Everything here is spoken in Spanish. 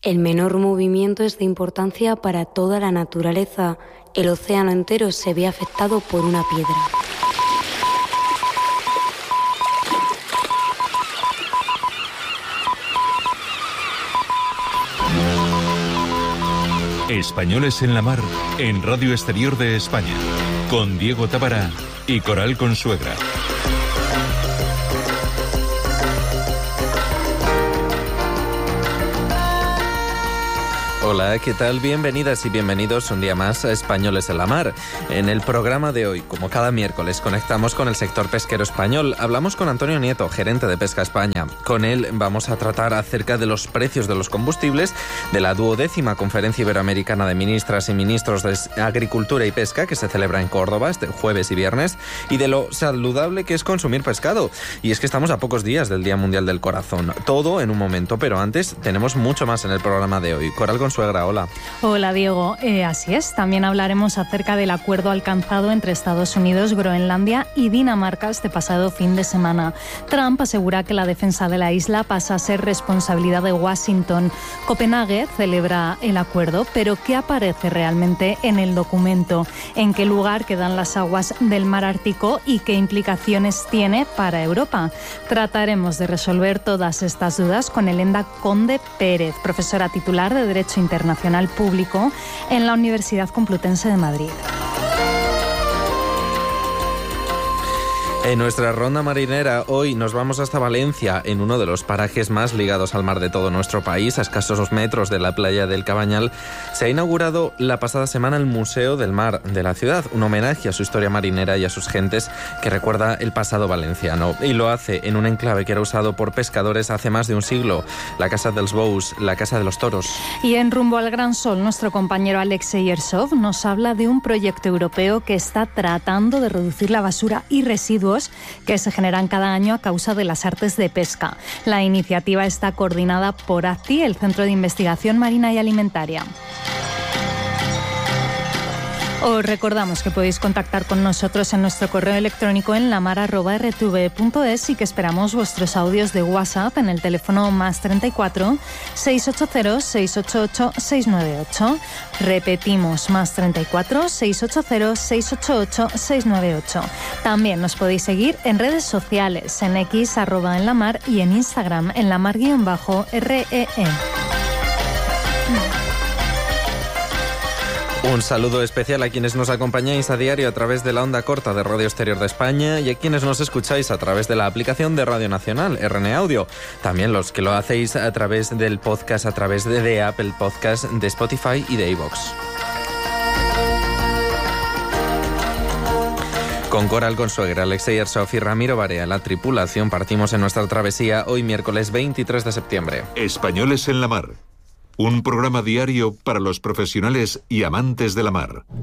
El menor movimiento es de importancia para toda la naturaleza. El océano entero se ve afectado por una piedra. Españoles en la Mar, en Radio Exterior de España, con Diego Tábara y Coral Consuegra. Hola, ¿qué tal? Bienvenidas y bienvenidos un día más a Españoles en la Mar. En el programa de hoy, como cada miércoles, conectamos con el sector pesquero español. Hablamos con Antonio Nieto, gerente de Pesca España. Con él vamos a tratar acerca de los precios de los combustibles, de la 12ª Conferencia Iberoamericana de Ministras y Ministros de Agricultura y Pesca, que se celebra en Córdoba este jueves y viernes, y de lo saludable que es consumir pescado. Y es que estamos a pocos días del Día Mundial del Corazón. Todo en un momento, pero antes tenemos mucho más en el programa de hoy. Coral Consuegra. Hola. Hola, Diego. Así es, también hablaremos acerca del acuerdo alcanzado entre Estados Unidos, Groenlandia y Dinamarca este pasado fin de semana. Trump asegura que la defensa de la isla pasa a ser responsabilidad de Washington. Copenhague celebra el acuerdo, pero ¿qué aparece realmente en el documento? ¿En qué lugar quedan las aguas del mar Ártico y qué implicaciones tiene para Europa? Trataremos de resolver todas estas dudas con Elenda Conde Pérez, profesora titular de Derecho Internacional Público en la Universidad Complutense de Madrid. En nuestra ronda marinera hoy nos vamos hasta Valencia, en uno de los parajes más ligados al mar de todo nuestro país, a escasos metros de la playa del Cabañal. Se ha inaugurado la pasada semana el Museo del Mar de la ciudad, un homenaje a su historia marinera y a sus gentes que recuerda el pasado valenciano. Y lo hace en un enclave que era usado por pescadores hace más de un siglo, la Casa dels Bous, la Casa de los Toros. Y en Rumbo al Gran Sol, nuestro compañero Alexei Ersov nos habla de un proyecto europeo que está tratando de reducir la basura y residuos que se generan cada año a causa de las artes de pesca. La iniciativa está coordinada por ACTI, el Centro de Investigación Marina y Alimentaria. Os recordamos que podéis contactar con nosotros en nuestro correo electrónico en lamar@rtv.es y que esperamos vuestros audios de WhatsApp en el teléfono +34 680 688 698. Repetimos, +34 680 688 698. También nos podéis seguir en redes sociales, en X @enlamar y en Instagram en lamar_REE. Un saludo especial a quienes nos acompañáis a diario a través de la onda corta de Radio Exterior de España y a quienes nos escucháis a través de la aplicación de Radio Nacional, RN Audio. También los que lo hacéis a través del podcast, a través de Apple Podcast, de Spotify y de iVoox. Con Coral Consuegra, Alexei Ersov y Ramiro Barea, la tripulación, partimos en nuestra travesía hoy miércoles 23 de septiembre. Españoles en la Mar, un programa diario para los profesionales y amantes de la mar.